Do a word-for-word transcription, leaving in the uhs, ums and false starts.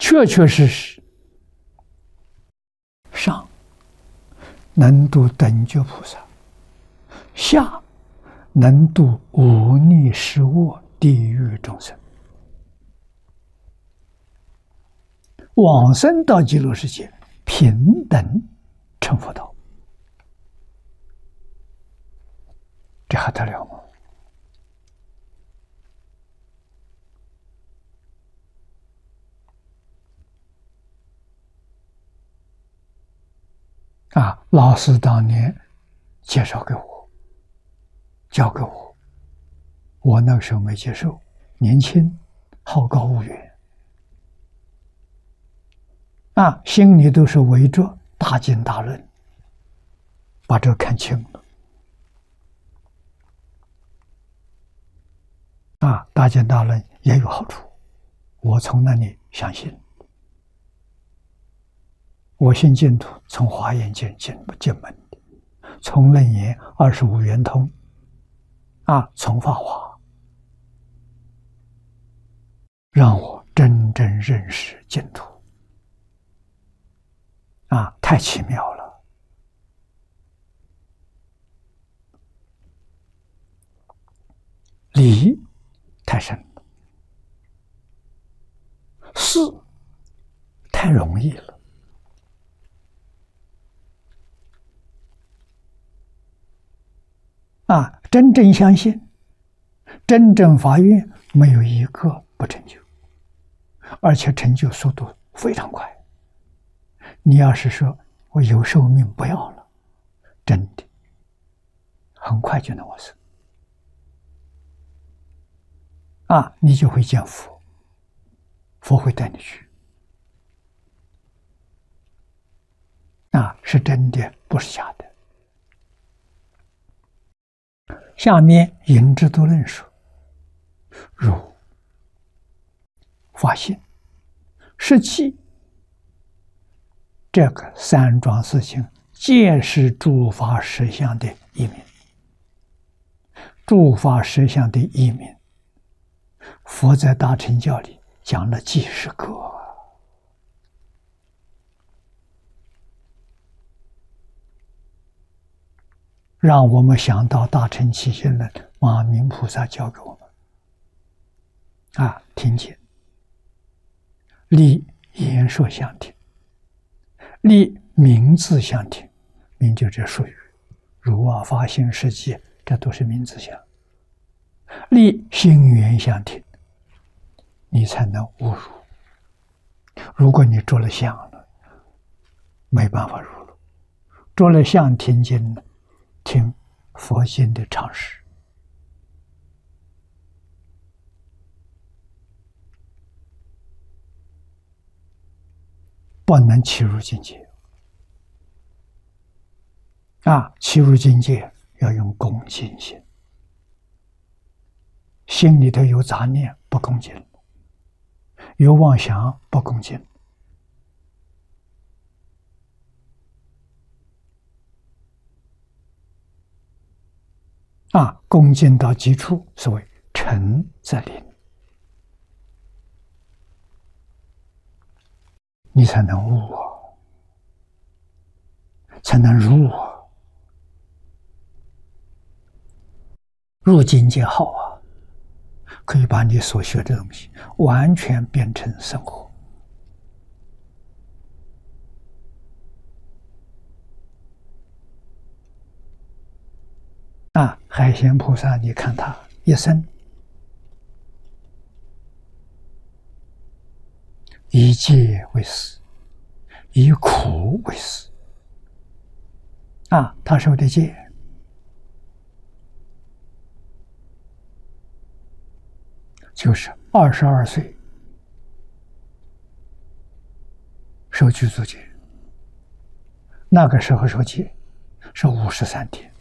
确确实实，上能度等觉菩萨，下能度无逆十恶地狱众生，往生到极乐世界，平等成佛道，这还得了吗？啊，老师当年介绍给我，教给我，我那个时候没接受，年轻，好高骛远，啊，心里都是围着大经大论，把这看清了。啊，大经大论也有好处，我从那里相信。我信净土，从华严经进进门的，从楞严二十五圆通，啊，从法华，让我真正认识净土，啊，太奇妙了。理太深了，事太容易了。啊，真正相信，真正发愿，没有一个不成就，而且成就速度非常快。你要是说我有寿命不要了，真的很快就能往生。啊，你就会见佛，佛会带你去。啊，是真的，不是假的。下面引之度论说：如发心、实际，这个三桩事情，皆是诸法实相的一面。诸法实相的一面，佛在大乘教里讲了几十个。让我们想到大乘起信论，马明菩萨教给我们啊，听见立言说相听，立名字相听，名就这术语，如啊发心实际，这都是名字相。立心缘相听，你才能悟入。如果你着了相了，没办法入入。着了相听经呢，听佛经的常识，不能起入境界。啊，起入境界要用恭敬心，心里头有杂念不恭敬，有妄想不恭敬。啊，恭敬到极处，所谓诚则灵，你才能悟啊，才能入啊。入境界好啊，可以把你所学的东西完全变成生活。啊，海贤菩萨，你看他一生以戒为师，以苦为师。啊，他受的戒就是二十二岁受具足戒，那个时候受戒是五十三天。